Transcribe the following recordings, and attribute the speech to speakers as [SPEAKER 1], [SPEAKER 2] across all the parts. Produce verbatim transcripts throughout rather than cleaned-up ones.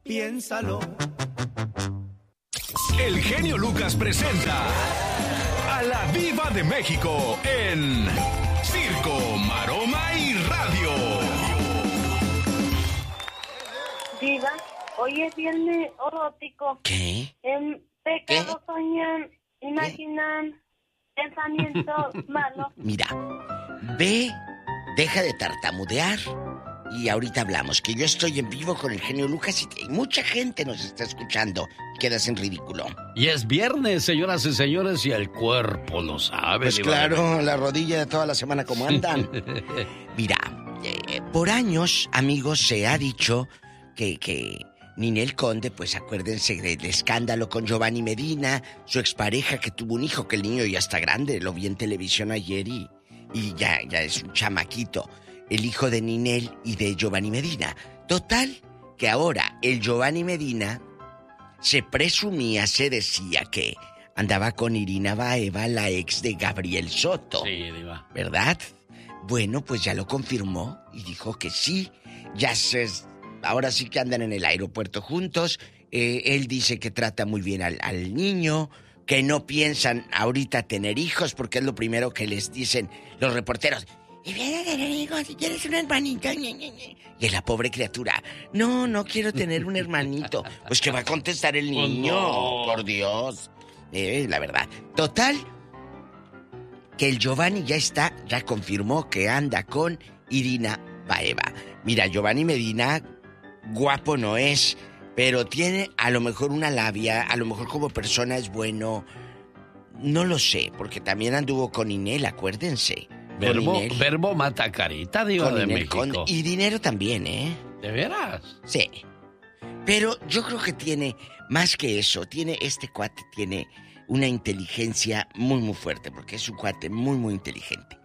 [SPEAKER 1] piénsalo.
[SPEAKER 2] El genio Lucas presenta a la Diva de México en Circo, Maroma y Radio.
[SPEAKER 3] Diva, hoy es viernes erótico.
[SPEAKER 4] ¿Qué?
[SPEAKER 3] En pecado soñan, imaginan, pensamientos malos.
[SPEAKER 4] Mira, ve, deja de tartamudear y ahorita hablamos, que yo estoy en vivo con el genio Lucas y mucha gente nos está escuchando. Quedas en ridículo.
[SPEAKER 5] Y es viernes, señoras y señores, y el cuerpo lo sabe.
[SPEAKER 4] Pues claro, la rodilla de toda la semana, ¿cómo andan? Mira, eh, por años, amigos, se ha dicho que, que Ninel Conde, pues acuérdense del escándalo con Giovanni Medina, su expareja que tuvo un hijo, que el niño ya está grande, lo vi en televisión ayer y, y ya, ya es un chamaquito. El hijo de Ninel y de Giovanni Medina. Total, que ahora el Giovanni Medina se presumía, se decía que andaba con Irina Baeva, la ex de Gabriel Soto.
[SPEAKER 5] Sí, diva.
[SPEAKER 4] ¿Verdad? Bueno, pues ya lo confirmó y dijo que sí. Ya se... Ahora sí que andan en el aeropuerto juntos. Eh, él dice que trata muy bien al, al niño, que no piensan ahorita tener hijos, porque es lo primero que les dicen los reporteros. Y viene a tener hijos, si quieres un hermanito. Y la pobre criatura, no, no quiero tener un hermanito. Pues que va a contestar el niño, oh, no. Por Dios. Eh, la verdad. Total, que el Giovanni ya está, ya confirmó que anda con Irina Baeva. Mira, Giovanni Medina, guapo no es, pero tiene a lo mejor una labia, a lo mejor como persona es bueno. No lo sé, porque también anduvo con Inel, acuérdense.
[SPEAKER 5] Verbo, verbo mata carita, digo, de México. Con,
[SPEAKER 4] y dinero también, ¿eh?
[SPEAKER 5] ¿De veras?
[SPEAKER 4] Sí. Pero yo creo que tiene más que eso. Tiene, este cuate tiene una inteligencia muy, muy fuerte, porque es un cuate muy, muy inteligente.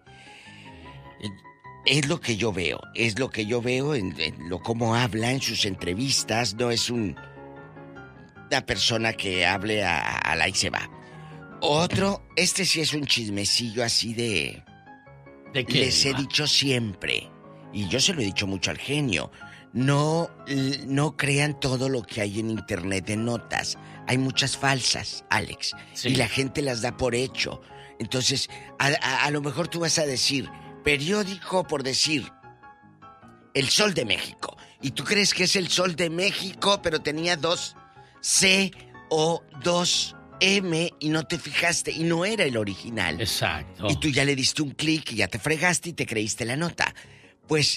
[SPEAKER 4] Es lo que yo veo, es lo que yo veo en, en lo cómo habla en sus entrevistas. No es un, una persona que hable a, a la y se va. Otro, este sí es un chismecillo así de...
[SPEAKER 5] ¿De qué,
[SPEAKER 4] Les
[SPEAKER 5] diva?
[SPEAKER 4] he dicho siempre, y yo se lo he dicho mucho al genio, no, no crean todo lo que hay en internet de notas. Hay muchas falsas, Alex, sí. Y la gente las da por hecho. Entonces, a, a, a lo mejor tú vas a decir, periódico por decir, El Sol de México. Y tú crees que es El Sol de México, pero tenía dos C o dos M y no te fijaste y no era el original.
[SPEAKER 5] Exacto.
[SPEAKER 4] Y tú ya le diste un clic y ya te fregaste y te creíste la nota. Pues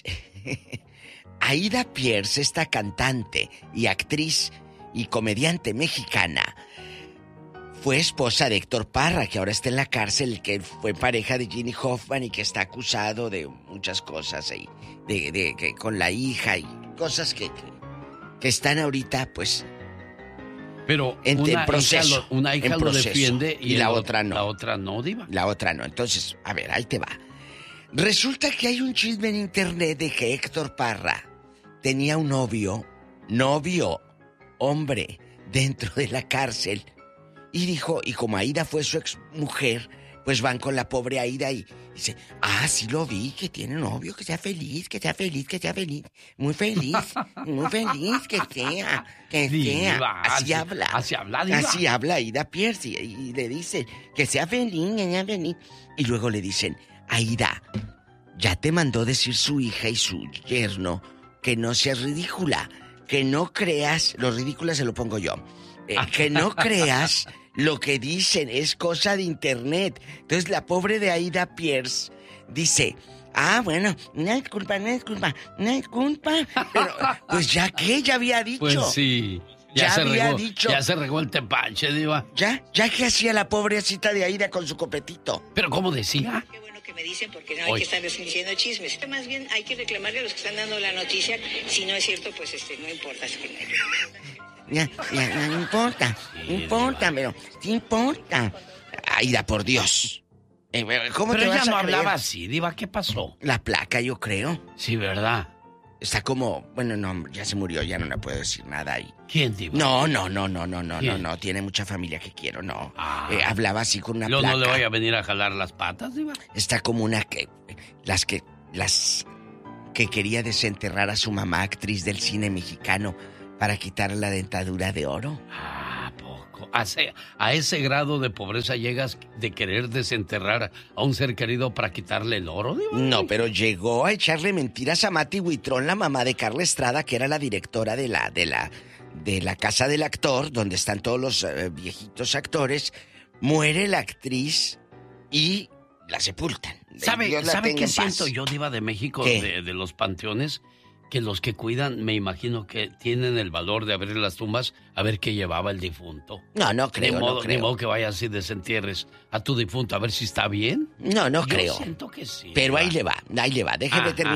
[SPEAKER 4] Aida Pierce, esta cantante y actriz y comediante mexicana, fue esposa de Héctor Parra, que ahora está en la cárcel, que fue pareja de Ginny Hoffman y que está acusado de muchas cosas ahí, de, de, de, con la hija y cosas que, que, que están ahorita, pues...
[SPEAKER 5] Pero
[SPEAKER 4] en,
[SPEAKER 5] una,
[SPEAKER 4] en proceso,
[SPEAKER 5] hija lo, una hija lo defiende y,
[SPEAKER 4] y la otra no.
[SPEAKER 5] La otra no, diva.
[SPEAKER 4] La otra no. Entonces, a ver, ahí te va. Resulta que hay un chisme en internet de que Héctor Parra tenía un novio, novio, hombre, dentro de la cárcel. Y dijo, y como Aida fue su ex mujer, pues van con la pobre Aida y dice, ah, sí lo vi, que tiene novio, que sea feliz, que sea feliz, que sea feliz, muy feliz, muy feliz, que sea, que
[SPEAKER 5] diva,
[SPEAKER 4] sea. Así,
[SPEAKER 5] así
[SPEAKER 4] habla.
[SPEAKER 5] Así habla, diva.
[SPEAKER 4] Así habla Aida Pierce y, y le dice, que sea feliz, que sea feliz. Y luego le dicen, Aida, ya te mandó decir su hija y su yerno que no seas ridícula, que no creas, lo ridícula se lo pongo yo, eh, que no creas... Lo que dicen es cosa de internet. Entonces la pobre de Aida Pierce dice, ah, bueno, una disculpa, una disculpa, una disculpa. Pero, pues ya que, ya había dicho.
[SPEAKER 5] Pues sí. Ya,
[SPEAKER 4] ya
[SPEAKER 5] se
[SPEAKER 4] había
[SPEAKER 5] regó,
[SPEAKER 4] dicho.
[SPEAKER 5] Ya se regó el tepache, diva.
[SPEAKER 4] Ya, ya que hacía la pobrecita de Aida con su copetito.
[SPEAKER 5] Pero ¿cómo decía?
[SPEAKER 6] Qué bueno que me dicen porque no hay Oy. que estarles diciendo chismes. Más bien hay que reclamarle a los que están dando la noticia. Si no es cierto, pues este, no importa.
[SPEAKER 4] Ya, ya, no importa, no importa, pero sí importa. Aida, por Dios. Eh, ¿Cómo
[SPEAKER 5] pero
[SPEAKER 4] te vas
[SPEAKER 5] ella no
[SPEAKER 4] a
[SPEAKER 5] hablaba
[SPEAKER 4] creer?
[SPEAKER 5] así, diva, ¿qué pasó?
[SPEAKER 4] La placa, yo creo.
[SPEAKER 5] Sí, ¿verdad?
[SPEAKER 4] Está como, bueno, no, ya se murió, ya no le puedo decir nada ahí.
[SPEAKER 5] ¿Quién, diva?
[SPEAKER 4] No, no, no, no, no, no,
[SPEAKER 5] ¿Quién?
[SPEAKER 4] no, no, tiene mucha familia que quiero, no.
[SPEAKER 5] Ah.
[SPEAKER 4] Eh, hablaba así con una
[SPEAKER 5] ¿Lo
[SPEAKER 4] placa.
[SPEAKER 5] no le vaya a venir a jalar las patas, diva?
[SPEAKER 4] Está como una que, las que, las que quería desenterrar a su mamá, actriz del cine mexicano, para quitar la dentadura de oro.
[SPEAKER 5] ¿A poco? ¿A ese, a ese grado de pobreza llegas de querer desenterrar a un ser querido para quitarle el oro, Diva?
[SPEAKER 4] No, pero llegó a echarle mentiras a Mati Huitrón, la mamá de Carla Estrada, que era la directora de la, de la, de la casa del actor, donde están todos los uh, viejitos actores. Muere la actriz y la sepultan.
[SPEAKER 5] ¿Sabe,
[SPEAKER 4] Dios la
[SPEAKER 5] ¿sabe
[SPEAKER 4] tenga
[SPEAKER 5] qué
[SPEAKER 4] en paz.
[SPEAKER 5] siento yo, Diva de México,
[SPEAKER 4] ¿Qué?
[SPEAKER 5] de, de los panteones? Que los que cuidan, me imagino que tienen el valor de abrir las tumbas a ver qué llevaba el difunto.
[SPEAKER 4] No, no creo,
[SPEAKER 5] ni modo,
[SPEAKER 4] no creo.
[SPEAKER 5] Ni modo que vayas y desentierres a tu difunto a ver si está bien.
[SPEAKER 4] No, no
[SPEAKER 5] yo
[SPEAKER 4] creo.
[SPEAKER 5] Siento que sí.
[SPEAKER 4] Pero
[SPEAKER 5] va.
[SPEAKER 4] ahí le va, ahí le va. Déjeme
[SPEAKER 5] Ajá.
[SPEAKER 4] terminar.